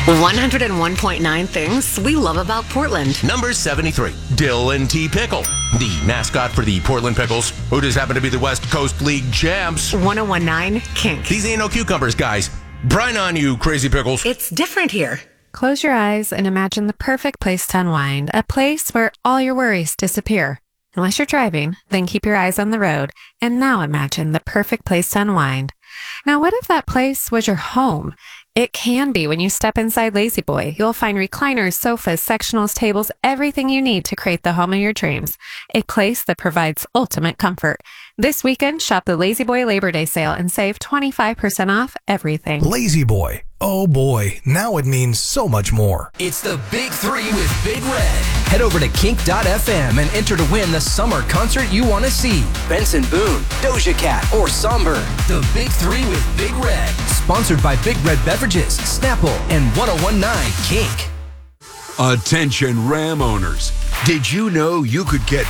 101.9 things we love about Portland. Number 73, Dylan T. Pickle, the mascot for the Portland Pickles, who just happen to be the West Coast League champs. 101.9 Kink. These ain't no cucumbers, guys. Brine on you, crazy pickles. It's different here. Close your eyes and imagine the perfect place to unwind, a place where all your worries disappear. Unless you're driving, then keep your eyes on the road, and now imagine the perfect place to unwind. Now, what if that place was your home? It can be when you step inside Lazy Boy. You'll find recliners, sofas, sectionals, tables, everything you need to create the home of your dreams. A place that provides ultimate comfort. This weekend, shop the Lazy Boy Labor Day sale and save 25% off everything. Lazy Boy. Oh boy, now it means so much more. It's the Big Three with Big Red. Head over to kink.fm and enter to win the summer concert you want to see. Benson Boone, Doja Cat, or Somber. The Big Three with Big Red. Sponsored by Big Red Beverages, Snapple, and 101.9 Kink. Attention Ram owners. Did you know you could get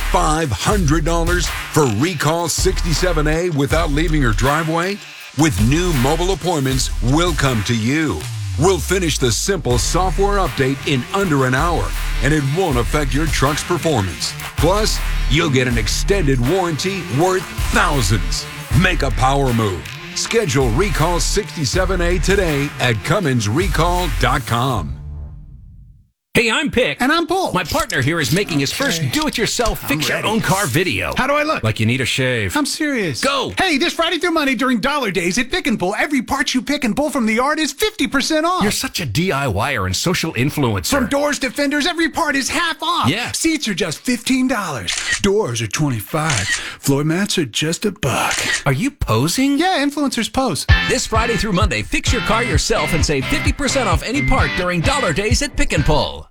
$500 for Recall 67A without leaving your driveway? With new mobile appointments, we'll come to you. We'll finish the simple software update in under an hour, and it won't affect your truck's performance. Plus, you'll get an extended warranty worth thousands. Make a power move. Schedule Recall 67A today at CumminsRecall.com. Hey, I'm Pick. And I'm Bull. My partner here is making his first do-it-yourself fix-your-own-car video. How do I look? Like you need a shave. I'm serious. Go! Hey, this Friday through Monday during Dollar Days at Pick and Pull, every part you pick and pull from the yard is 50% off. You're such a DIYer and social influencer. From doors to fenders, every part is half off. Yeah. Seats are just $15. Doors are $25. Floor mats are just $1. Are you posing? Yeah, influencers pose. This Friday through Monday, fix your car yourself and save 50% off any part during Dollar Days at Pick and Pull.